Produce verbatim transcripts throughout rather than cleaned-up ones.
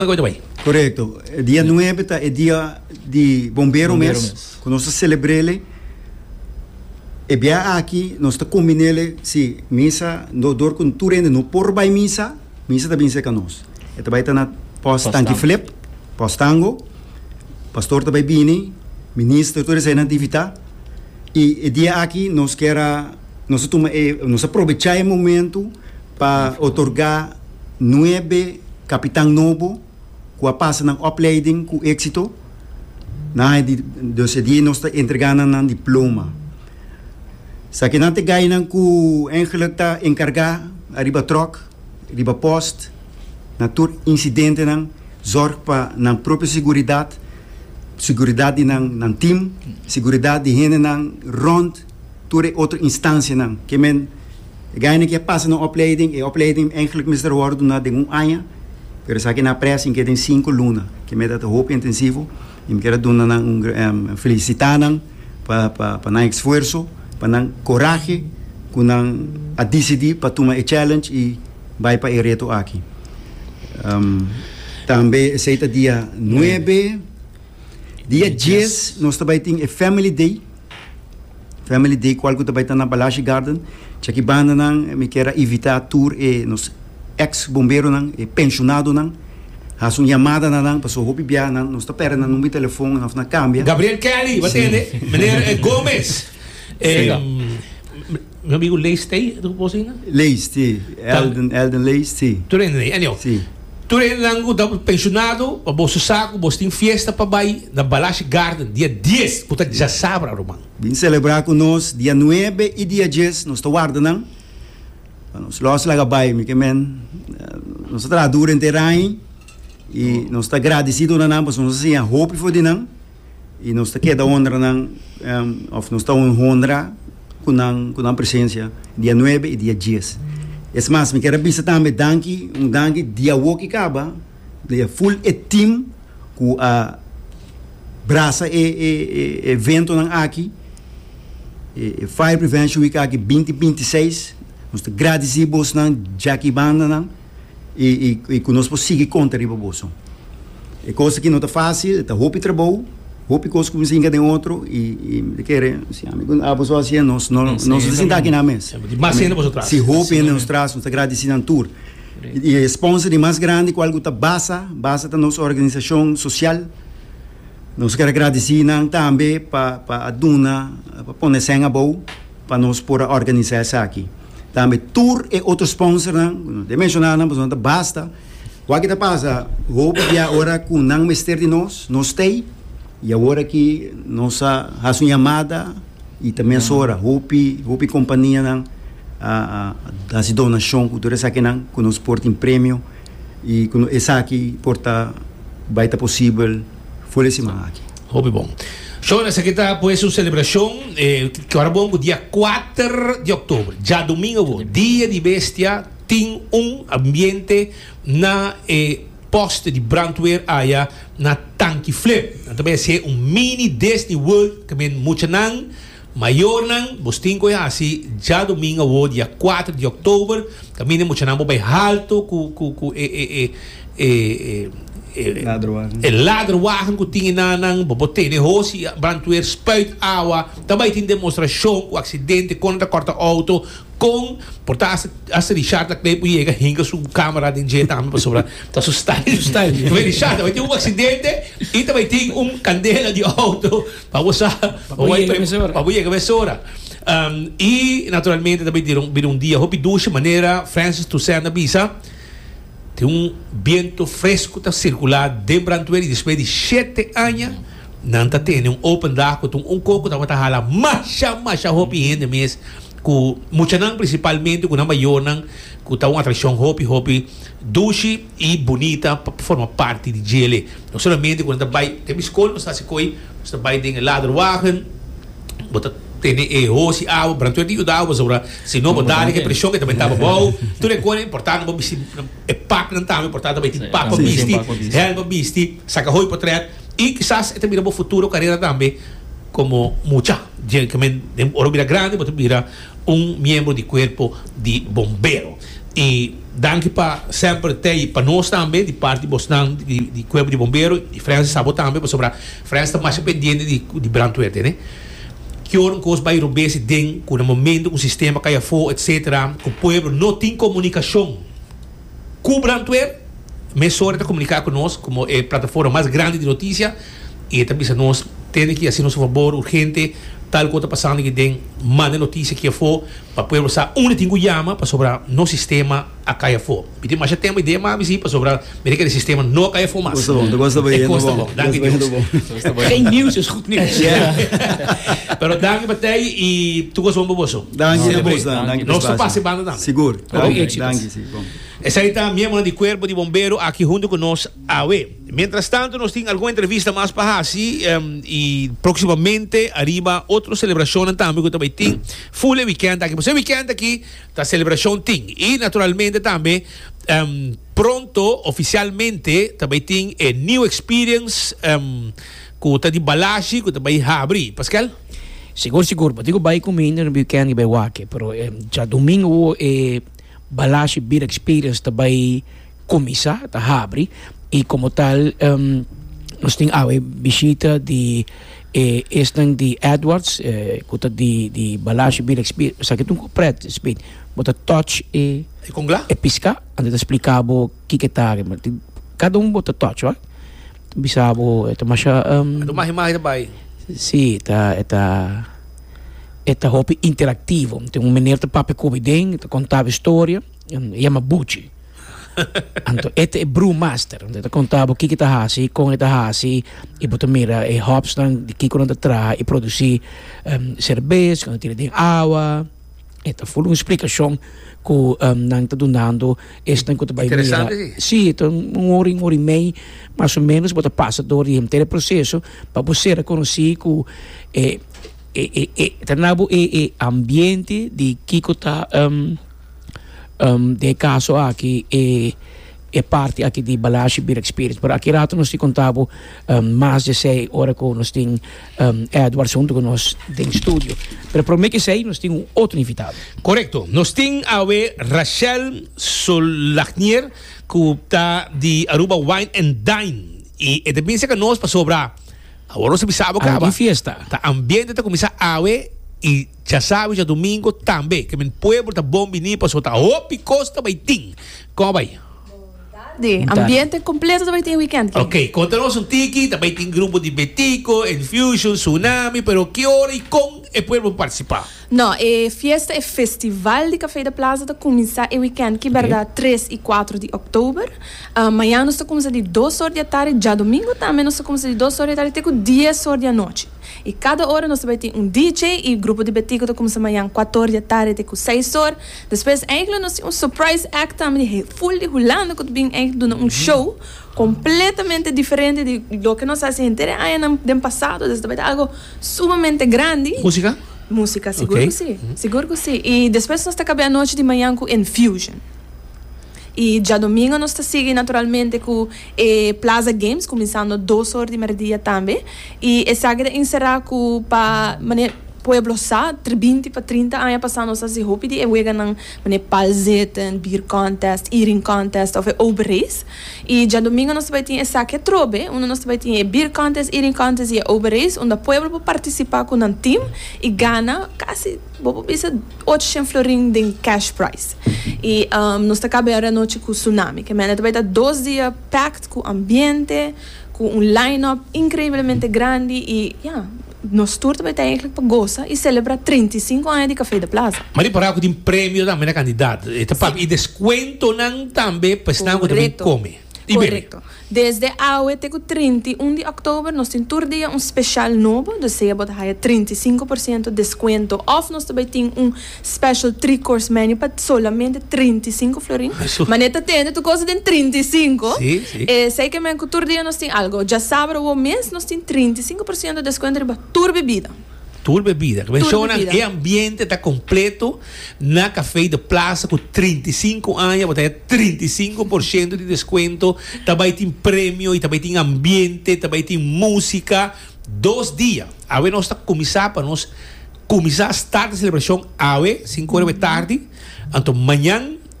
Correcto. El día nueve es el día de bombero, bombero mes, mes. Que nós celebramos. E bem aqui, nós combinamos, se missa, no dor com turende, no por vai missa, missa também se conosco. E também está na post-tanque flip, post-tango, pastor também bini, ministro, toda essa atividade. E o dia aqui, nós queremos, nós nós aproveitar o momento para otorgar nove capitão novo, que passa na opleiding com êxito. Na desse dia, nós estamos entregando um diploma. Sa que não te ganham que eigenlijk tá encargar arriba troc, arriba post, na tur incidente não zorg para na própria seguridade, seguridade não não team, seguridade de gente não rond, tur outra instância não, que men ganham que passa na opleiding, e opleiding eigenlijk mister worden na de um ano, pero sa que na pressa que tem cinco luna, que me dá hope intensivo, e me quero dar um um felicitar não para para para na esforço. Para coragem, com a decidir para tomar o challenge e vai para o reto aqui. Um, também, esse é dia nove, dia dez, nós também temos a Family Day. Family Day, qual que também está na Balashi Garden. Já que banda não, me quero evitar tour e nos ex-bombeiro não, e pensionado não. Há uma chamada não, para só roupa bia não, nós está perdendo no meu telefone, não na câmbia. Gabriel Kelly, você entende? Meneer Gomes. Eh, meu amigo Leis tem, tu pode ir? Leis, sim. Elden, Elden Leis, sim. Tu entende? Anio. Sim. Tu entende? Pensionado, para você saco, você tem festa para vai na Balashi Garden, dia dez, portanto já sabe, Romano. Vim celebrar conosco dia nove e dia dez, nós estamos guardando. Nós logo lá vai, me que men, nós estamos duro em terreno e nós estamos agradecidos na nós nós assim a hope for de não. E nós estamos queda honra não, of nós estamos honra com a com a presença dia nove e dia dez. Es mais, me quero avisar também danke, um danke dia woki acaba, dia full e team com a braça e, e, e evento não aqui, e Fire Prevention Week aqui vinte e vinte e seis, nós estamos agradecidos não, Jackie Banda não, e e e conosco seguir contra riba bolso. É coisa que não está fácil, está roupa e trabalho. Hope que os comecinha de outro e e querer se amigo a pessoa assim nós nós nós desinda aqui na mesa mas ainda você traz se hope nos traz nos agradecendo um tour e o sponsor de mais grande qual que tá basa basa da nossa organização social nós quero agradecer também para para a duna para pôr senha boa para nós por organizar isso aqui também tour e outro sponsor não de mencionar não mas basta o que tá passa hope que agora com não mestre de nós nós tem. E agora que nossa raça chamada e também a sora, Hopi, Hopi companhia não, a a a donação cultura essa que não, que nos porta em prêmio e com essa aqui porta vai estar possível foi semana aqui. Hopi bom. Show nessa aqui tá pois uma celebração eh, que agora bom dia quatro de outubro, já domingo bom, dia de bestia, tem um ambiente na eh, poste de brandweer aya na tanque flip. Também é um mini Disney World que men muito não maior não bostinho é assim já domingo o dia quatro de outubro caminho muito não vai alto com com com e e e ladrowagen ladrowagen que tinha na na bobote de hosi brandweer spuit água também tem demonstração o acidente contra corta auto com portar a se Richard da clipe e chega hinga sua câmera de jeito também para sobrar tá so style style vai Richard vai ter um acidente e também tem um candela de auto para você para você que sora um, e naturalmente também viram um dia hopi ducha maneira Francis tu ser na bisa tem um vento fresco tá circular de Brandweer e depois de sete anos não tá tendo um open dark com um coco tá tá hala macha macha hopi ainda mês com muito não principalmente com a maior não com tá uma atração hopi hopi duche e bonita para formar parte de G L. Não somente quando vai tem escola mas assim coi você vai tem ladrowagen bota tem e hoje a o Brandweer de dava sobre se não botar que pressão que também tava bom tudo é coisa importante não bici é pack não tá importante também tem pack para bici help bici saca hoi portrait e quizás também no futuro carreira também como mucha gente que me ora grande mas vira um membro de corpo de bombeiro E danke para sempre ter para nós também de parte de Boston de, de Corpo de Bombeiro e França sabe também para sobre França está mais pendente de de Brandweer, né? Que hora um coisa vai romper se tem com o momento com o sistema caia for etc com o povo não tem comunicação com o Brandweer mas só de comunicar conosco como é a plataforma mais grande de notícia e também se nós temos que assim nosso favor urgente tal coisa passando que tem manda notícia que for para o povo saber onde tem que chamar para sobre no sistema a caia for e tem mais tempo ideia mas sim para sobre ver que o sistema não caia for mais gosta bom gosta bem gosta bom danke Deus geen nieuws is goed nieuws pero danke para te e tu gosta bom bosso danke danke não só passe banda danke seguro danke sim bom. Essa aí está miembro do Corpo de Bombeiro aqui junto com nós a ver. Mientras tanto, nós temos alguma entrevista mais para assim um, e proximamente arriba outra celebração também que também tem full weekend aqui. Você weekend aqui a celebração tem e naturalmente também um, pronto oficialmente também tem a new experience um, que está de balagem que também abre. Pascal? Seguro, seguro. Digo vai comigo no weekend e vai wake, pero já domingo é Balagem Beer Experience também começa a abrir e como tal um, nós temos a visita de eh, este de Edwards eh, de de Balagem Beer Experience só que tu completo speed bota touch e e com lá e pisca antes de explicar o que que tá cada um bota touch vai bisa bo eta masha um do mais mais também sim tá eta Eta hobby interativo. Tem um menino que papai come dentro, contava história, chama Bucci. Então, este é brewmaster. Ele contava o que está fazendo, como está fazendo, e botar mira, e hops de que quando traz e produzir um, cerveja, quando tira de água. Eta foi uma explicação que um, não está dando. Este que vai interessante, sim. Sim, então um hora, um hora e meia, mais ou menos, botar passador e ter o processo para você reconhecer que eh, E, e, e, tornavo e, e ambiente di Kiko ta um, um, de caso aqui e, e parte aqui di Balagem Beer Experience. Pero aqui rato nós te contavo um, mais de seis horas que nós tem um, Edward junto com nós em estúdio. Pero por mim que sei, nós tem um outro invitado. Correcto. Nós tem a ver Rachel Solagnier que está de Aruba Wine and Dine. E, e também que nós para sobrar agora você sabe que a fiesta tá ambiente tá começar a ver e já sabe já domingo também que meu povo tá bom vinir para soltar o picosta vai ter como vai de ambiente completo também tem weekend ok conta-nos um tiki também tem grupo de Betico Infusion Tsunami pero que hora e com o povo participar não é fiesta é festival de Café da Plaza tá começar o weekend que okay. verdade três e quatro de outubro uh, amanhã nós tá começando de duas horas da tarde já domingo também nós tá começando de duas horas da tarde até dez horas da noite e cada hora nós vai ter um D J e o grupo de Betico tá começando amanhã quatro horas da tarde até seis horas depois eigenlijk nós temos um surprise act também de full de Holanda que vem eigenlijk doen um show completamente diferente de lo que nós fazemos no passado desde vai ter algo sumamente grande música música seguro okay. que sim seguro que sim e depois nós tá acabando a noite de manhã com Infusion e já domingo nós está seguindo naturalmente com eh, Plaza Games começando duas horas de meio-dia também e essa agora encerrar com para Pueblo sa, vinte para trinta anos passando nós assim hopi de e gaan dan palzetten, beer contest, eating contest of open race. E já domingo nós vai ter essa que trobe, onde nós vai ter beer contest, eating contest e open race, onde o Pueblo pode participar com um time e ganha quase bobo bisa oitocentos florin de cash prize. E um, nós está acabando a noite com Tsunami, que mena vai ter dois dias packed com ambiente, com um line-up incrivelmente grande e yeah, nós tour também tem eigenlijk para gozar e celebrar trinta e cinco anos de Café da Plaza. Mas para algo de um prêmio também na candidata. E desconto não também para estar com também come. Correto. Desde agora até o trinta e um de outubro nós temos todo dia um especial novo, ou seja, pode ter trinta e cinco por cento de desconto. Ou nós também temos um special three course menu para solamente trinta e cinco florin. Mas neta tem, tu coisa de trinta e cinco. Sim, sim. E sei que mesmo todo dia nós temos algo. Já sábado ou mês nós temos trinta e cinco por cento de desconto para toda bebida. Tour bebida. Que menciona o ambiente está completo na Café da Plaza com trinta e cinco anos, vai ter trinta e cinco por cento de desconto. Também tem prêmio e também tem ambiente, também tem música. Dois dias. Agora nós estamos começar para nós começar a start a celebração agora, cinco horas da tarde. Então, amanhã,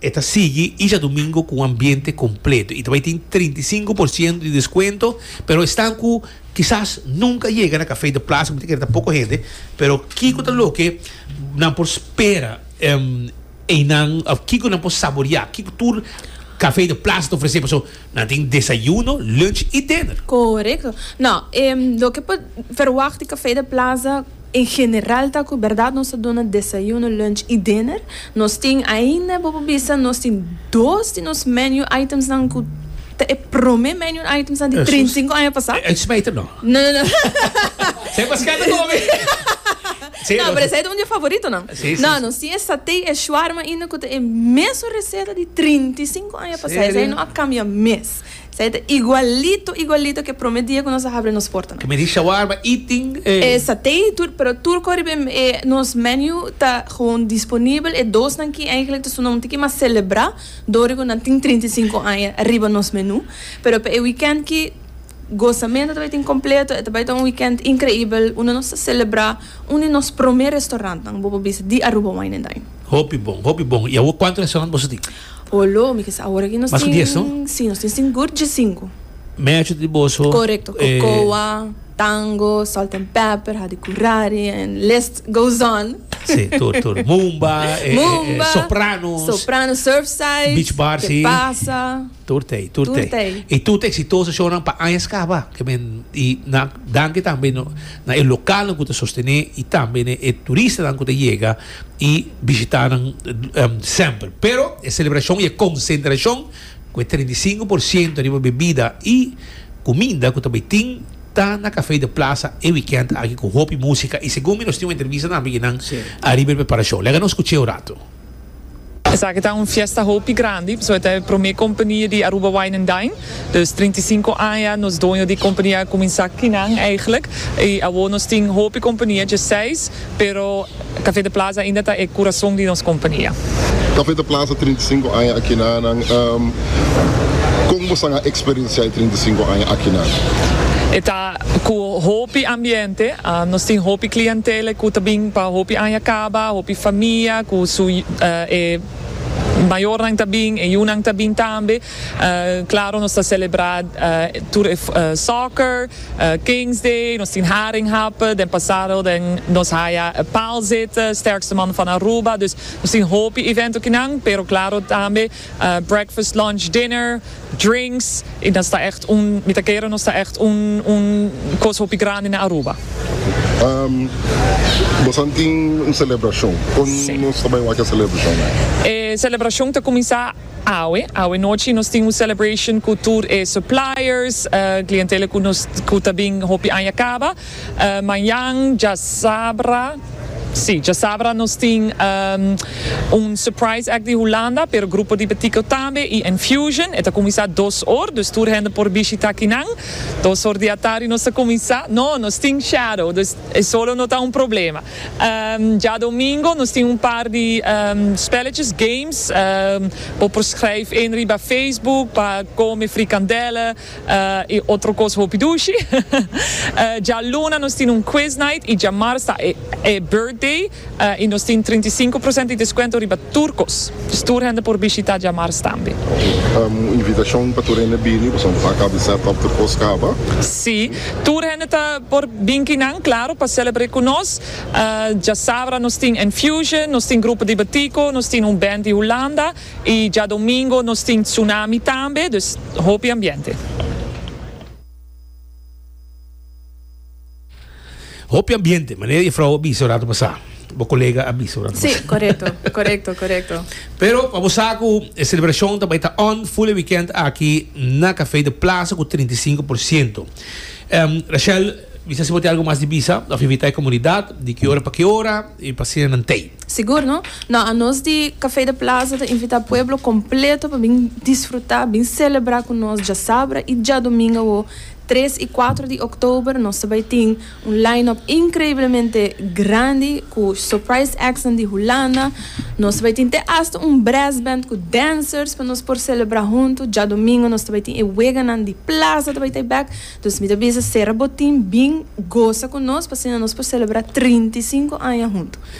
esta sigue y ya domingo con ambiente completo. Y también tiene treinta y cinco por ciento de descuento, pero están con, quizás nunca llegan a Café de Plaza, porque hay poca gente, pero Kiko está lo que no por espera um, e não, Kiko não pode saborear. Kiko tour Café de Plaza te ofrece, so, não tem desayuno, lunch e dinner. Correcto. Não, um, lo que pode verwacht de Café de Plaza em geral, tá com verdade, nós damos desayuno, lunch e dinner. Nós temos ainda, bobobisa, nós temos dois de nos menu items não com é prome menu items aan die trinta e cinco anos passado. Het spijt er nog. Não, não, não. Você vai ficar comigo. Não, mas esse é o meu favorito, não? Sim, sim. Não, não, sim, essa tem é shawarma ainda que é a mesma receita de trinta e cinco anos passado. Isso aí não cambia mês. Isso é igualito, igualito que prometia que nós abrimos nos portas. Que me diz shawarma, eating... Eh... Essa tem, pero tudo que nos menu está gewoon disponível. E dois aqui, eigenlijk, dus não tem que mais celebrar. Door que não tem trinta e cinco anos arriba nos menu. Pero para o weekend que gozamento também tem completo, também tem um weekend incrível. Uma nós celebrar, um nos primeiro restaurante, não vou dizer, de Aruba Wine and Dine. Hopi bom, hopi bom. E agora quanto restaurante você tem? Olô, me que agora aqui nós temos... Mas tem, sim, nós temos cinco de cinco. Médio de bolso. Correto, cocoa, eh... tango, salt and pepper, hadi curari, and list goes on. Sim, tudo, tudo. Mumba, Mumba, eh, sopranos, soprano, surfside, beach bar, que sim. passa. Tudo tem, tudo tem. E tudo exitoso show para anhas cava, que men e na danke também no na el local no que sostener e também é turista dan que chega e visitaram um, sempre. Pero a celebração e a concentração com trinta e cinco por cento de bebida e comida que também tem tá na Café de Plaza e weekend aqui com Hopi Música e segundo nós temos uma entrevista na beginning a River preparação. Lega nos escutei o rato. Zeg het een fiesta Hopi grande, so het é para minha companhia de Aruba Wine and Dine. Dus trinta e cinco anos nós dono die companhia começar aqui não eigenlijk. E agora nós tem Hopi companhia de seis, pero Café de Plaza ainda tá é coração de nossa companhia. Café de Plaza trinta e cinco anos aqui não, um, como você a experiência de trinta e cinco anos aqui não? Eta com Hopi ambiente, uh, nós tem Hopi clientele, que também para Hopi Anhacaba, Hopi família, com su uh, e maior nang tabing e yun ang tabing tambe. Uh, claro, nós está celebrado uh, tour uh, soccer, uh, Kings Day, nós tem haringhappen, den passado den nós haya uh, paal zitten, sterkste man van Aruba, dus nós tem Hopi event ook inang, pero claro tambe uh, breakfast, lunch, dinner, drinks, e nós está echt un, met keren nós está echt un un kos Hopi grande na Aruba. Um, você tem uma celebração? Como nós também vamos a celebração? A celebração está começar hoje. Hoje noite nós temos uma celebration com tour e suppliers, uh, clientele que nós que também Hopi Anhacaba. Uh, amanhã já sabra. Sim, já sabra nós tem um, um surprise act de Holanda per grupo de Betico também e Infusion. Está começar duas horas, dus tour hende por visita kinang. Duas horas de atari nós está começar. Não, nós tem shadow, dus é só não tá um problema. Um, já domingo nós tem um par de um, spelletjes, games, um, por prescrever en riba Facebook, para comer frikandellen uh, e outro coisa Hopi Douche. uh, já luna nós tem um quiz night e já março é, é birthday. Uh, e nós temos trinta e cinco por cento de desconto riba turcos. Dus tour hende por visitar já março também. Um, invitação para tour hende bini, você não vai acabar certo para turcos cava? Sim, tour hende tá por binkinang, claro, para celebrar com nós. Uh, já sabra nós temos Infusion, nós temos grupo de Batico, nós temos um band de Holanda e já domingo nós temos Tsunami também, dus Hopi ambiente. Hopi ambiente, maneira de vrouw abiso rato passar. Bo colega abiso rato passar. Sim, correto, correto, correto. Pero vamos a com a celebração também está on full weekend aqui na Café de Plaza com trinta e cinco por cento. Um, Rachel, você se pode algo mais de visa, a invitar a comunidade, de que hora para que hora e para ser nantei. Seguro, não? Não, a nós de Café de Plaza de invitar o pueblo completo para vir desfrutar, vir celebrar com nós já sabra e já domingo três e quatro de outubro nós também temos um line-up incrivelmente grande com surprise acts de Holanda. Nós também temos até um brass band com dancers para nós por celebrar junto. Já domingo nós também temos o Weganan de Plaza também tem back. Então, me avisa ser botim bem goza com nós para nós por celebrar trinta e cinco anos junto.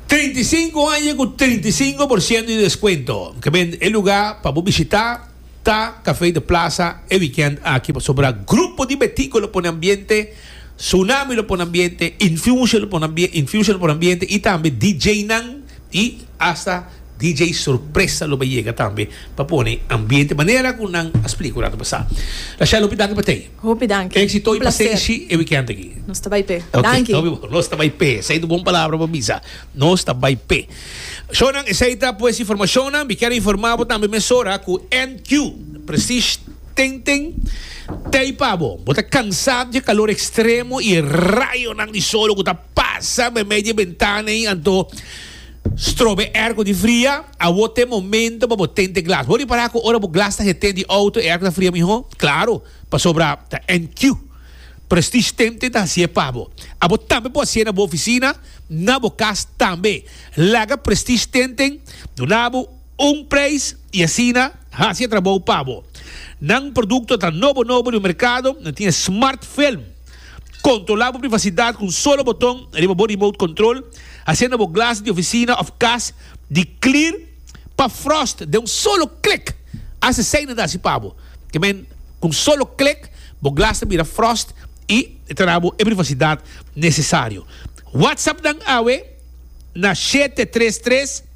treinta y cinco años con treinta y cinco por ciento de descuento. Que ven el lugar para visitar. Ta Café de Plaza el weekend aquí sobre grupo de Betículo por ambiente, Tsunami lo por ambiente, Infusion lo por ambiente, Infusion por ambiente y también D J Nan y hasta D J Sorpresa lo llega también para poner ambiente manera con un explico la pasar. La chalo pidanke patay. Hopi danke. Éxito y paciencia el weekend aquí. No está by pe. Okay. Danke. No, no está by pe. Say the buong palabra pa misa. No está by pe. Shonan, esa pues información, me quiero informar también mesora con N Q, Prestige Tenten, Teipabo. Bota cansado de calor extremo y el rayo nan di solo que pasa me media ventana y anto strobe ergo di fria, a vote momento para botente glass. Vou parar com ora bo glass tá retendo de auto ergo da fria mijo? Claro, para sobrar tá N Q. Prestige Tenten tá assim pabo. A bo também pode ser na boa oficina, na boa casa também. Laga Prestige Tenten, do nabo um preço e assina, assim trabalho pabo. Nang produto tá novo novo no mercado, não tinha smart film. Controlava a privacidade com um solo botão, arriba bom remote control, haciendo o glass de oficina of casa de clear para frost de um solo click. Hace cena da pabo. Que men com solo click, o glass vira frost e terá a privacidade necessário. WhatsApp dan awe na sete três três,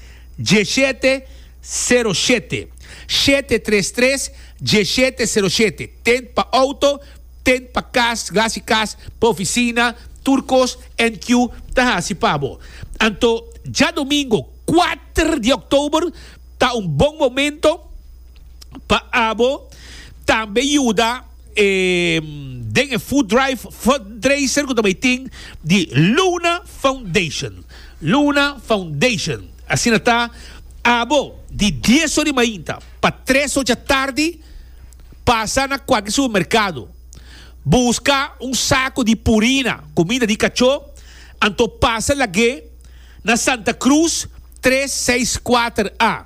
sete zero sete. sete três três, sete zero sete. Tem para auto, tem para casa, glass e casa, para oficina, Turcos, N Q, tahasi pabo. Anto, já domingo, quatro de outubro, tá um bom momento para abo. Também ajuda eh, den food drive fundraiser que também tem de Luna Foundation. Luna Foundation. Assim está, abo, de dez horas da manhã para três horas da tarde, passa na qualquer supermercado. Busca um saco de purina, comida de cachorro, então passa lá na Santa Cruz trezentos e sessenta e quatro A.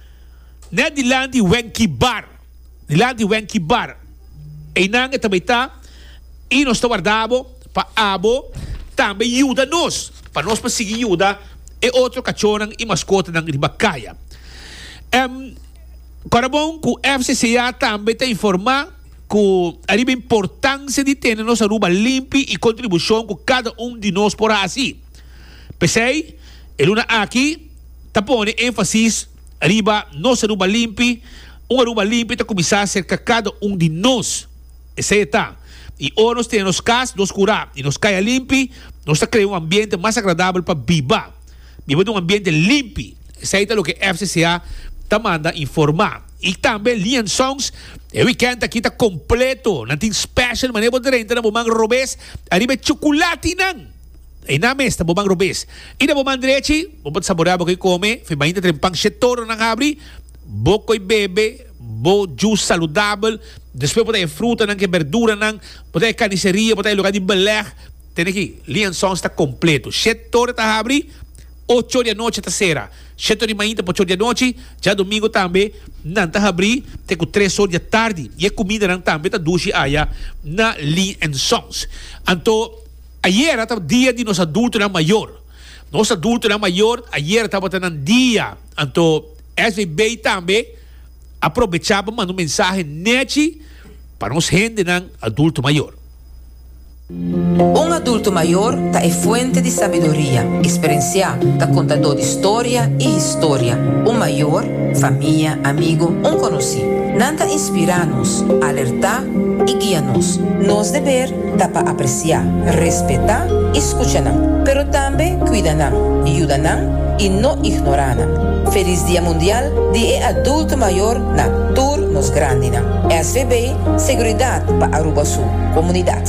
Na de lá de Wenky Bar. De lá de Wenky Bar. E não é também está. E nós estamos guardando para abo. Também ajuda-nos. Para nós conseguir ajuda. E outro cachorro e mascota na Ribacaia. Um, Agora bom, que o F C C A também está informando que a importância de ter nossa Aruba limpa e contribuição com cada um de nós por assim. Pensei, ele aqui está pondo ênfase arriba nossa Aruba limpa, uma Aruba limpa está começar a ser cada um de nós. Esse está. E hoje nós temos casa, nós curar e nós caia limpa, nós está criando um ambiente mais agradável para viver. Viver um ambiente limpo. Esse é o que a F C C A está mandando informar. E também Lian Songs, o weekend aqui está completo. Não tem special, mas não pode entrar no Bumang Robes. Arriba chocolate não. E na mesa, Bumang Robes. E na Bumang Direchi, pode saborear o que come. Foi ainda tem pang chetoro na abri. Boco e bebe. Bo juice saludável. Depois pode ter fruta, não que verdura, não. Pode ter carniceria, pode ter lugar de beleg. Tem aqui, Lian Songs está completo. Chetoro está abri. oito da noite está sera. sete da manhã para oito da noite. Já domingo também. Não está abrir. Tem com três horas da tarde. E a comida não também está duche aí na Lee and Sons. Então, ayer era o dia de nosso adulto na maior. Nosso adulto na maior, ayer estava tendo um dia. Então, S V B também aproveitava para mandar um mensagem nete para nós gente não adulto maior. Um adulto maior tá é fonte de sabedoria, experiência, tá contador de história e história. Um maior, família, amigo, um conhecido. Nanta inspira-nos, alertar e guia-nos. Nos dever tá para apreciar, respeitar e escutar, pero também cuidar, ajudar e não ignorar. Feliz Dia Mundial de Adulto Maior na Tour Nos Grande. S V B, Seguridade para Aruba Sul, comunidade.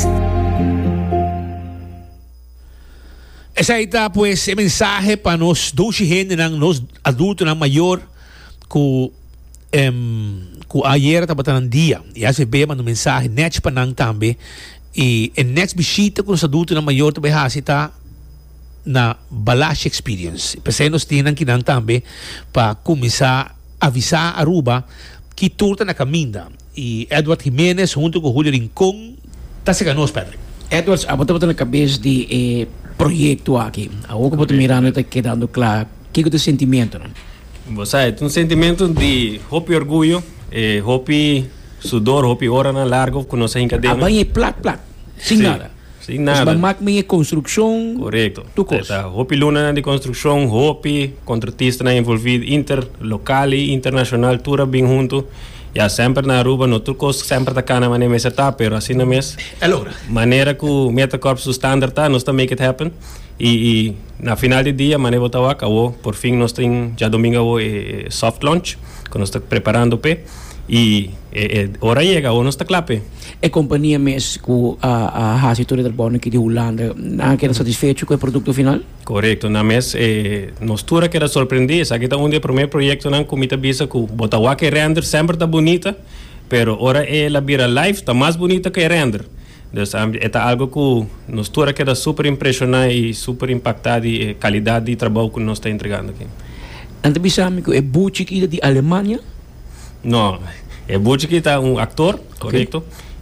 Essa está, pues, o mensaje para nós dois gente, nós adultos, nós maior, que, um, que ayer estava tendo um dia, e a S V B manda um mensagem net para nós também, e a net visita com os adultos, nós maior, também está na Balash Experience. Pensei nós temos que nós também, para começar a avisar a Aruba que tudo está na caminha. E Edward Jimenez, junto com Julio Rincón, está chegando nós, Pedro. Edwards, a botar na cabeça de... Eh, proyecto aquí. Ahora que mirando está quedando claro. ¿Qué es tu sentimiento? ¿No? Você é um sentimento de hopi orgulho, eh, hopi sudor, hopi hora na largo, com nossa encadena. Amanhã é plac, plac, sem Sim, nada. Sem nada. Mas máquina é construção. Correto. Tu coisa. Tá, hopi luna de construção, hopi contratista na envolvido, inter, local e internacional, tudo bem junto. Ja, sempre na Aruba, no turcos sempre tá cá na maneira mesmo tá, pero assim na mes. É logra. Maneira que o Metacorp su standard tá, nós também make it happen. E, e na final do dia, maneira botar o acabou, por fim nós tem já domingo eh, soft launch, que nós está preparando pé. E eh, hora chega, ou nós está clape. A companhia mesmo com a a Hasitor del Bono aqui de Holanda, não quer satisfeito com o produto final? Correto, na mes eh, nós tura que era surpreendido, aqui tá um dia primeiro projeto não comita bisa que botar o que render sempre tá bonita, pero hora é la bira live tá mais bonita que render. Então, é algo que nós todos queda super impressionado e super impactado e a qualidade de trabalho que nós está entregando aqui. Antes de saber que é Butchik de Alemanha? Não, é Butchik está um ator, correto?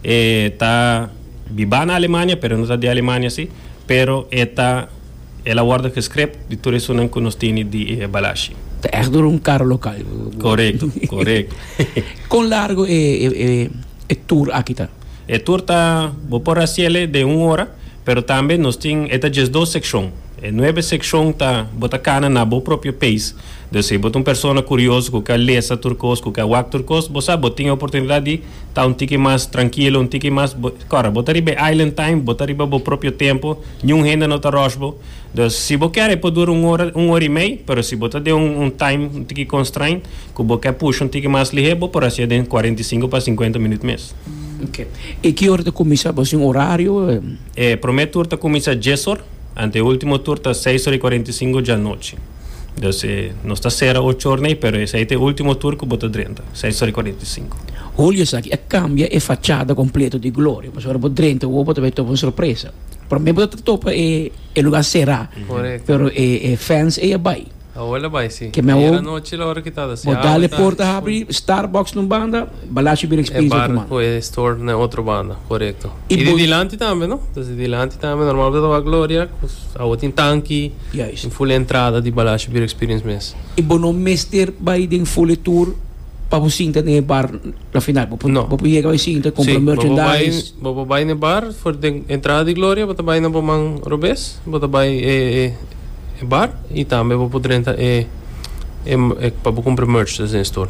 Está vivendo na Alemanha, mas não está de Alemanha, sim. Pero está ela guarda que script de tudo isso que nós temos de Balashi. É echt um carro local. Correto, correto. Com largo é é tour aqui tá. O tour está, vou por assim de uma hora, mas também nós temos, esta é duas secções. A nova secção está, bota cana na bo próprio país. Então, se bota uma pessoa curiosa, que quer ler turcos, que quer wak turcos, você tem a oportunidade de estar um tique mais tranquilo, um tique mais, cara, bota riba island time, bota riba bo próprio tempo, nenhum renda não está rosbo. Então, se você quer, pode durar uma hora, uma hora e meia, mas se você tem um, um time, um tique constraint, que você quer puxar um tique mais ligeiro, por assim, de quarenta e cinco para cinquenta minutos mesmo. Ok. E que hora começa? Você um horário? É, primeiro tour começa às dez horas, ante o último tour está seis horas e quarenta e cinco da noite. Então, não está será oito horas, mas esse é o último tour que bota trinta, seis horas e quarenta e cinco. Olha isso aqui, cambia a fachada completa de Glória, mas agora por trinta, o outro vai ter uma surpresa. Para mim, o topo é o lugar será, mas é fans é bem. Ahora vai, sim. Que me Era noite a hora que está. Vou dar-lhe porta abre Starbucks numa banda, Balashi bir experience é bar, foi store na outra banda, correto. E, e de bo... dilante também, não? Então, de dilante também, normalmente a Glória, a outra em tanque, yes. Em full entrada de Balashi bir experience mesmo. E bom não mestre vai de full tour para você entender bar na final. Não. Vou chegar aí sim, comprar merchandise. Vou vai no bar, for de entrada de Glória, vou vai na Bomang Robes, vou vai é bar e também vou poder entrar é, é, é para comprar merch da store.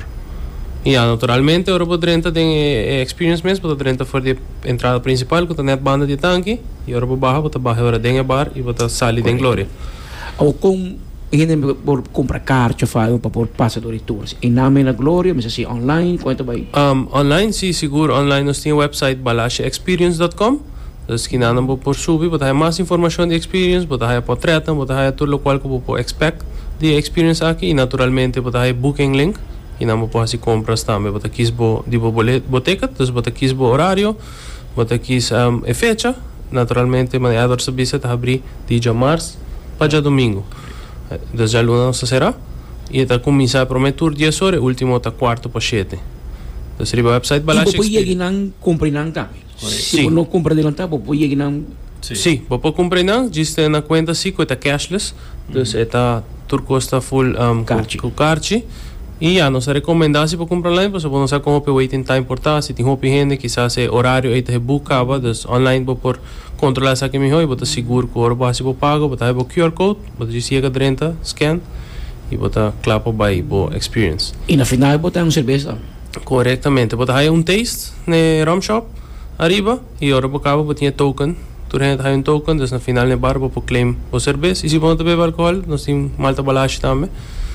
E ah, naturalmente agora poder entrar tem é, é experience mesmo, poder entrar for de entrada principal, que tá net banda de tanque, e agora vou barra, vou barra agora dentro bar e vou sair dentro Glória. Ou com gente por comprar carta faz para por passador de tours. E nome na Glória, mas assim online, quanto vai? Um, online sim, seguro, online nós temos o website balashi experience dot com. Então, que nada vou por subir, vou dar mais informação de experience, vou dar portrait, vou dar tudo o qual que vou expect de experience aqui e naturalmente vou dar booking link e não vou fazer compras também, vou dar quis bo de boteca, então vou dar quis bo horário, vou dar quis um, a fecha, naturalmente maneador serviço está abrir de março para já domingo. Então já luna não será e está começar a prometer dez horas, último está quarto para sete. Então seria o website Balashi Experience. E depois não compra não também. Se não compra de lantar, vou ir não. Sim, vou comprar não, diz na conta sim, que está cashless, então está turco está full um, com cartão e a nossa recomendação para comprar online, você pode usar como o waiting time portar, se tem hopi gente, quizás é horário aí está buscava, então online vou por controlar isso aqui melhor, vou estar seguro que o hora base vou pago, vou estar o Q R code, vou dizer chega trinta scan e vou estar claro para o experience. E na final vou estar um cerveja. Corretamente, vou estar um taste na rum shop arriba e agora vou cabo tinha token, tu gente tem um token, então na final na bar vou claim o cerveja e se vão beber álcool, nós temos malta Balashi também.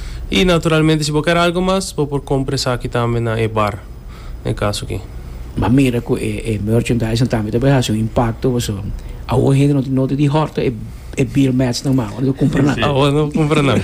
E naturalmente se vou querer algo mais, vou por comprar aqui também na bar, no caso aqui. Mas mira que é merchandising também também faz um impacto, você a hoje não tem nada de horta é é beer mats normal, não compra nada. Ah, não compra nada.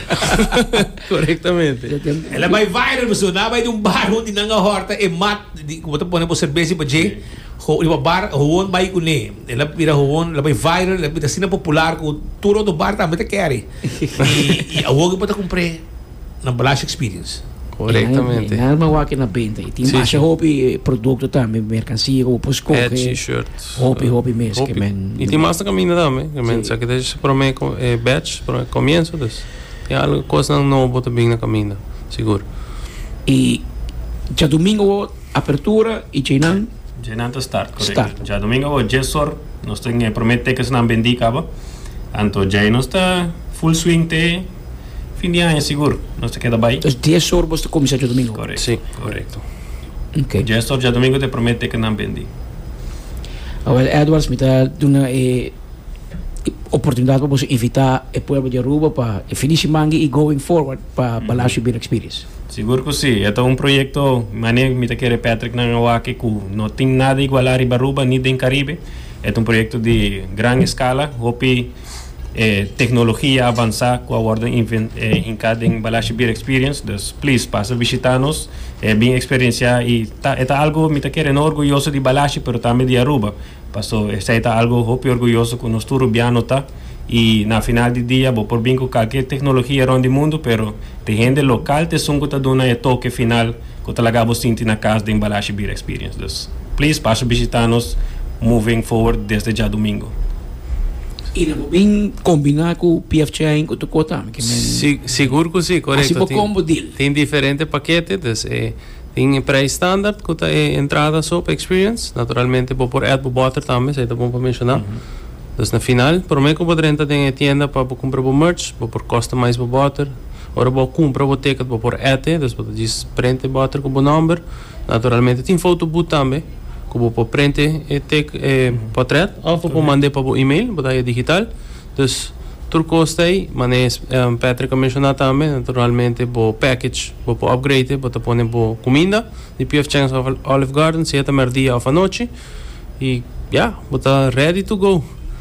Corretamente. Ela vai viral, você não vai de um bar onde não há horta é mat, como tu põe por cerveja para je, o bar hoon vai com ele, ela vira hoon, ela vai viral, ela vira cena popular com tudo do bar também te quer. E a hoje para comprar na Balashi Experience. Corretamente. E não é que na venda. E tem mais hobby produto também, mercancia, como posco, é t-shirt. Hobby, hobby mesmo. E tem mais na caminha também, que men sabe que deixa para mim é batch, para começo das. É algo coisa não bota bem na caminha, seguro. E já domingo apertura e Chainan Chainan to start, correto. Já domingo o Jessor, nós tem promete que se não vendi caba. Anto já nós está full swing te fim de ano seguro, nós te queda bem. Então dez horas você começa já domingo. Correto. Sim, correto. Okay. Jessor já domingo te promete que não vendi. Well, Edwards me dá uma eh, oportunidade para você evitar o povo de Aruba para finir mangue e going forward para mm-hmm. Balashi Beer Experience. Seguro que sim. Este é um projeto, maneira me quer Patrick Nangawa que não tem nada igual a Aruba nem em Caribe. É um projeto de grande escala, hope eh, tecnologia avançada com a ordem eh, em cada Balashi Beer Experience. Então, please, passa a visitar-nos, é bem experiência e tá, é algo me quer orgulhoso de Balashi, mas também de Aruba. Passou, é algo hope orgulhoso com nosso urbano tá. E na final do dia, vou por bem com qualquer tecnologia around o mundo, pero te gente local te sungo ta dona e toque final que te lagabo sinti na casa de Balashi Beer Experience. Então, please, passa a visitar-nos moving forward desde já domingo. E não bem combinar com o P F Chain com o Tocota? Si, seguro que sim, correto. Assim, tem, combo deal. Tem diferentes paquetes, é, tem pré-standard, que é entrada só para experience, naturalmente vou por ad, vou butter também, isso é bom para mencionar. Mm-hmm. Então, na final, por mim, como renta tem a tienda para comprar o merch, vou por customize o butter, ora vou comprar o ticket, vou por ad, então vou dizer print butter com o number, naturalmente tem foto boot também, que vou por print e take e portrait, ou vou mandar para o e-mail, vou dar digital, então tudo custa aí, mas um, Patrick mencionou também, naturalmente vou package, vou por upgrade, vou pôr por comida, de P F Chang's of Olive Garden, sete merdia ou a noite, e já, vou estar ready to go.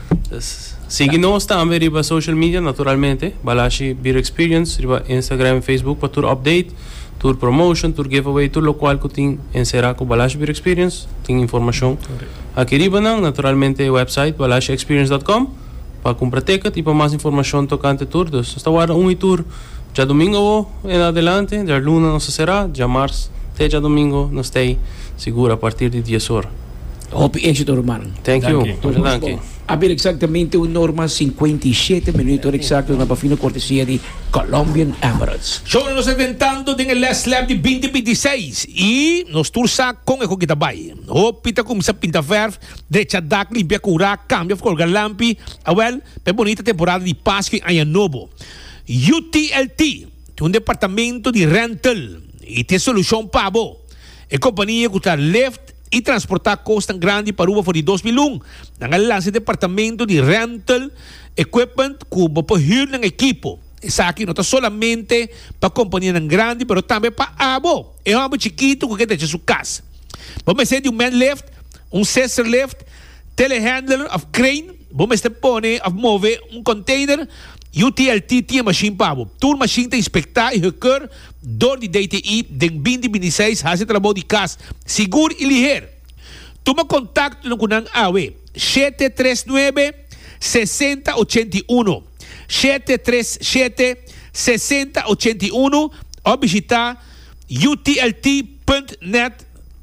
Siga-nos também riba social media, naturalmente, Balashi Beer Experience, riba Instagram e Facebook para tour update, tour promotion, tour giveaway, tudo o qual que tem encerrar com Balashi Beer Experience, tem informação. Aqui riba não, naturalmente, o website balashi experience dot com para comprar ticket e para mais informação tocante tour. Então, esta hora um e tour já domingo em adelante, já luna não se será, já março, até já domingo não está seguro a partir de dez horas. Hope êxito, hermano. Thank you. Thank you. A ver exatamente o norma cinquenta e sete minutos exactos na fina cortesia de Colombian Emirates. Show nos inventando em Last Lab de vinte e vinte e seis e nos tursa com o que tabai. O pita como se pinta verf, derecha dak limpia cura, cambia for galampi. Awel, pe bonita temporada de Pascua em Novo. U T L T, um departamento de rental e tem solução para bo. A companhia que está left e transportar costa grande para Uba for dois mil e um. Nang lance departamento de rental equipment que vou hir ng equipo. Essa aqui não está solamente para companhia grande, mas também para abo. É um abo chiquito que tem sua casa. Vamos ser de um man lift, um scissor lift, telehandler of crane. Vamos ter pone of move um container. U T L T tinha machine para abo. Tour machine te inspectar e requer door de D T I den vinte e vinte e seis hace trabalho de casa seguro e ligeiro. Toma contato com o A W sete três nove, seis zero oito um sete três sete, seis zero oito um ou visitar u t l t ponto net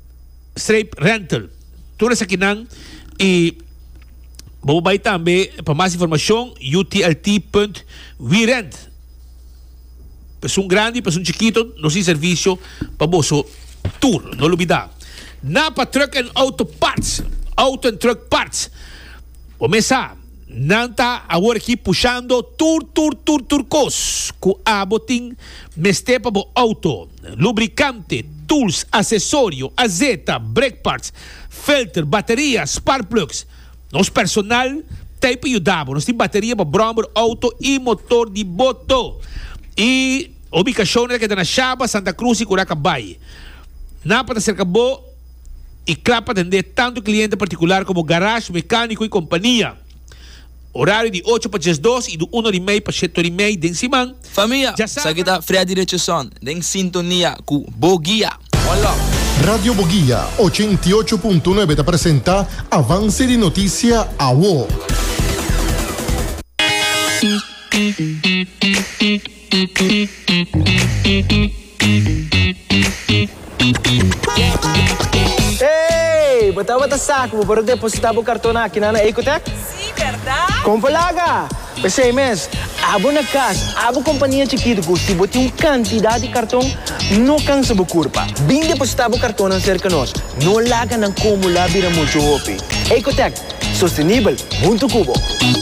rental. Tudo isso aqui não e vamos vai também para mais informação u t l t ponto we rent. Pessoa grande, pessoa chiquito, nos serviço para vosso tour, não olvidar. Napa Truck and Auto Parts, Auto and Truck Parts. Começa, nanta agora aqui puxando tour, tour, tour, turcos, com abotim, meste para o auto, lubricante, tools, acessório, azeta, brake parts, filter, bateria, spark plugs. Nos personal, tem para ajudar, nós temos bateria para bromber, auto e motor de boto. E ubicação que está na Chapa, Santa Cruz e Curacabay. Napa cerca bo e claro para atender tanto cliente particular como garagem, mecânico e companhia. Horário de oito para as doze e do um e meia para sete e meia de Simão. Família, sa kita Freddy Richardson, em sintonia com Boguia. Olá. Radio Boguia ochenta e oito ponto nove te apresenta Avance de Notícia A W O. Hey, bota-bota saco, para depositar o cartão aqui na Ecotec? Sim, verdade? Compalaga! Pensei, mas, abo na casa, abo companhia chiquita, se botar uma quantidade de cartão, não cansa a curva. Bem depositar o cartão cerca de nós, não laga não como lá vira muito hope. Ecotec, sustentável, muito cubo.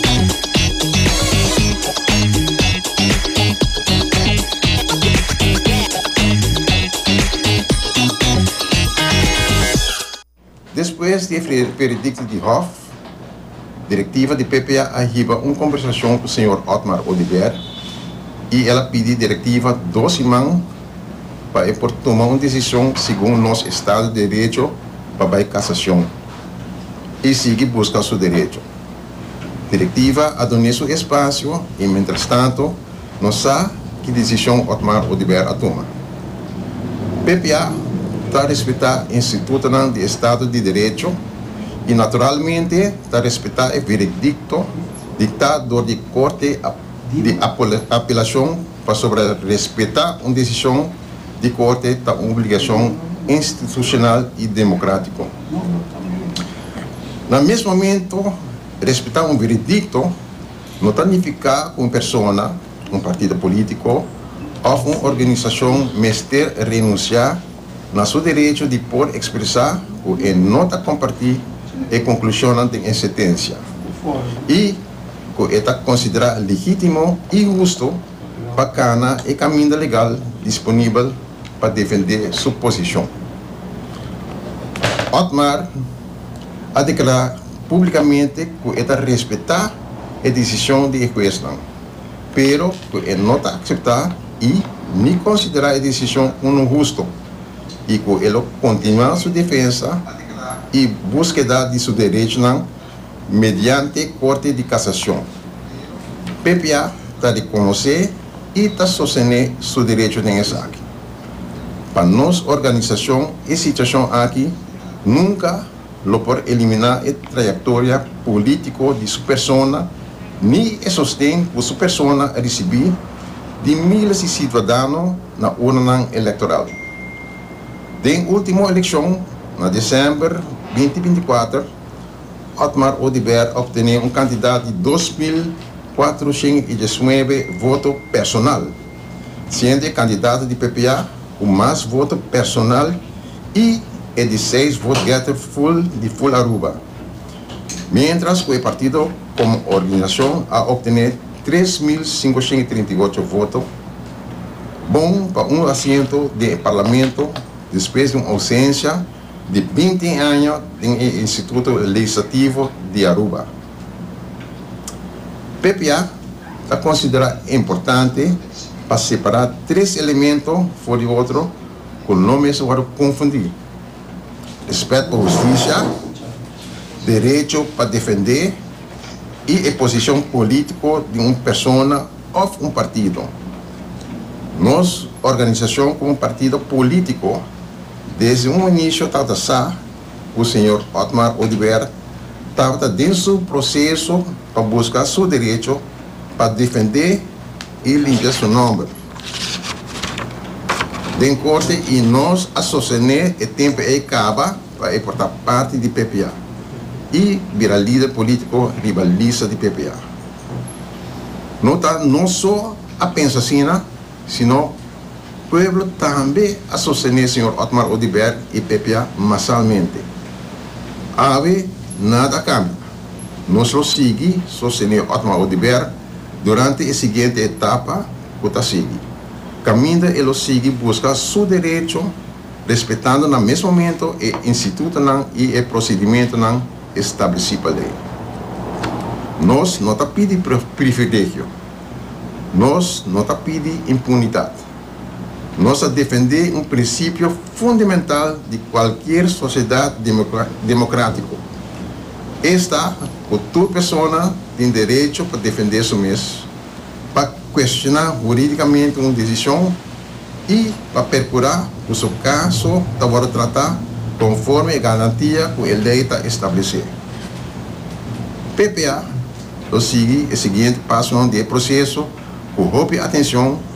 Depois do veredicto de Hof, diretiva de P P A arriba uma conversação com o senhor Otmar Oliver e ela pede diretiva dois semanas para tomar uma decisão segundo nosso Estado de Direito para a cassação e seguir buscar seu direito. Diretiva adone seu espaço e, mientras tanto, não sabe que decisão Otmar Oliver a toma. P P A está a respeitar o Instituto de Estado de Direito e, naturalmente, está a respeitar o veredicto dictado de Corte de Apelação para sobre respeitar uma decisão de Corte da obrigação institucional e democrática. No mesmo momento, respeitar um veredicto não significa que uma pessoa, um partido político ou uma organização mestre renunciar no seu direito de poder expressar ou não compartilhar a conclusão da sentença e que está considerado legítimo e justo para o caminho legal disponível para defender sua posição. Otmar a declarado publicamente que está respeitar a decisão de juez, pero que não está aceitar e nem considerar a decisão como justo e que ele continua sua defesa e búsqueda de seu direito mediante Corte de Cassação. P P A está a reconhecer e está a sostener seu direito nessa aqui. Para nossa organização, a situação aqui nunca lo por eliminar a trajetória política de sua pessoa, nem a sustém que sua pessoa receber de milhares de cidadãos na urna eleitoral. Da última eleição, na dezembro de dois mil e vinte e quatro, Otmar Oliver obteve um candidato de dois mil quatrocentos e dezenove votos personal, sendo candidato de P P A com mais votos personal e de seis votos getter full de full Aruba. Mientras que o partido, como organização, a obteve três mil quinhentos e trinta e oito votos, bom para um assento de parlamento depois de uma ausência de vinte anos no Instituto Legislativo de Aruba. P P A está considerado importante para separar três elementos fora de outro, com nomes para confundir. Respeito à justiça, direito para defender e a posição política de uma pessoa ou um partido. Nossa organização como partido político, desde o início, estava a o senhor Otmar Oliver estava dentro do processo para buscar seu direito para defender e limpar seu nome. De corte e nós a sostener o tempo e acaba para portar parte de P P A e virar líder político rivalista de P P A. Não está não só a pensar assim, sino o povo também a sostener o senhor Otmar Oliver e P P A massalmente. Ave nada cambia. Nós lo seguimos sostener Otmar Oliver durante a seguinte etapa que está seguindo. Caminha ele sigue buscar seu direito, respeitando no mesmo momento o instituto e o procedimento estabelecido por lei. Nós não está pedindo privilégio, nós não está pedindo impunidade. Nós defendemos um princípio fundamental de qualquer sociedade democrática. Esta, que toda pessoa tem direito para defender seu mesmo, para questionar juridicamente uma decisão e para procurar o seu caso para tratar conforme a garantia que a lei está estabelecida. P P A lo sigue o seguinte passo do processo com roupa atenção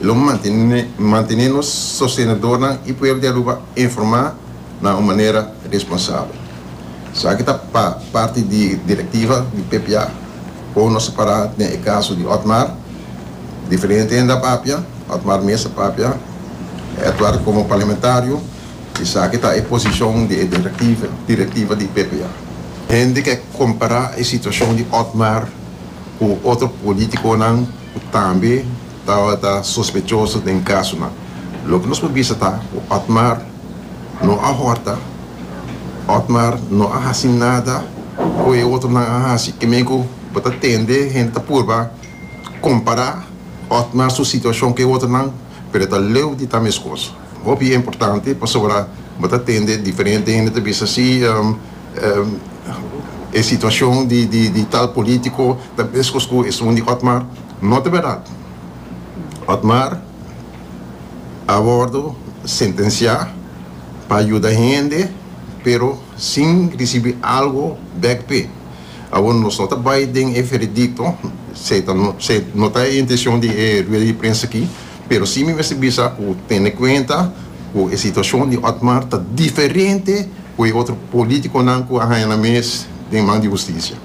lo mantiene, mantenemos sostenedor e poder derrubar informar de uma maneira responsável. Só que está pa, parte de diretiva de P P A, com nós separar no caso de Otmar, diferente da Papia, Otmar Mesa Papia, atuar como parlamentário, e sabe que está em posição de diretiva, diretiva de P P A. Gente que comparar a situação de Otmar com outro político não também está suspeitoso de caso não. O que nós podemos estar, o Otmar não ahorta, Otmar não faz nada, o outro não faz, que mesmo para atender gente purba, comparar Otmar sua situação que o outro não, mas está leu de também coisas. O que é importante para sobrar, para atender diferente gente de vista assim, um, um, a situação de, de, de tal político, da pessoas que estão de Otmar, não é verdade. Otmar abordo sentenciar para ajudar a gente, pero sem receber algo back. Agora nós não trabalhamos em veredicto, se não tem a intenção de ruir de prensa aqui, pero se me percebisa o ter em conta a situação de Otmar está diferente do outro político não que arranha na mesa de mão de justiça.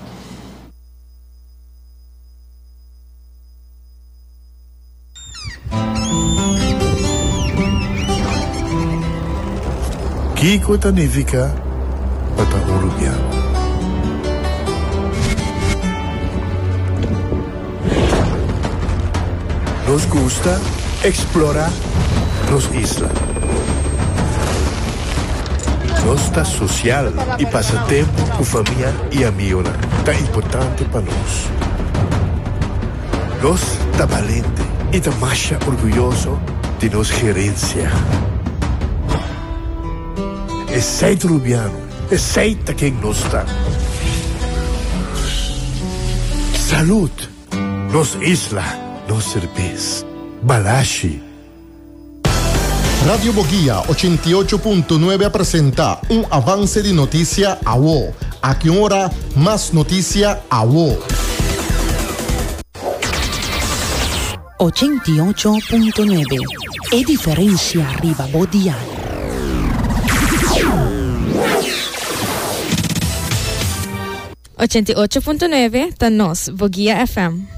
Kiko significa para Uruguaiano. Nos gusta explorar las islas. Nos está social y pasa tiempo con familia y amigos. Tan importante para nos. Nos está valiente y está más orgulloso de nos gerencia. Es ser uruguaiano, es ser quien nos está. Salud, nos isla. Nos cerveza. Balashi. Radio Boguía ochenta y ocho punto nueve presenta un avance de noticia a vos. A qué hora más noticia a vos. ochenta y ocho punto nueve. E diferencia arriba Bodia. ochenta y ocho punto nueve Tanos Boguía F M.